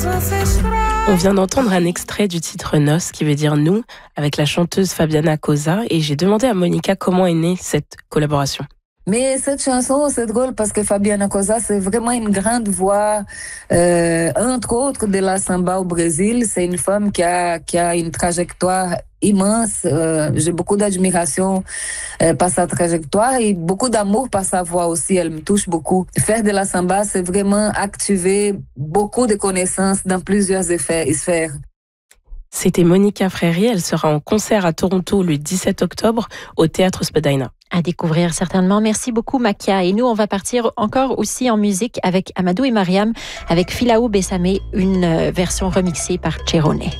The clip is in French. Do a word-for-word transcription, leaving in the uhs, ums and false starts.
On vient d'entendre un extrait du titre Nos, qui veut dire nous, avec la chanteuse Fabiana Cosa, et j'ai demandé à Monica comment est née cette collaboration. Mais cette chanson, c'est drôle parce que Fabiana Cosa, c'est vraiment une grande voix, euh, entre autres de la samba au Brésil. C'est une femme qui a, qui a une trajectoire immense. Euh, j'ai beaucoup d'admiration euh, par sa trajectoire et beaucoup d'amour par sa voix aussi. Elle me touche beaucoup. Faire de la samba, c'est vraiment activer beaucoup de connaissances dans plusieurs effets, sphères. C'était Monica Fréry, elle sera en concert à Toronto le dix-sept octobre au Théâtre Spadina. À découvrir certainement. Merci beaucoup Makia. Et nous, on va partir encore aussi en musique avec Amadou et Mariam, avec Filaou Bessamé, une version remixée par Cherone.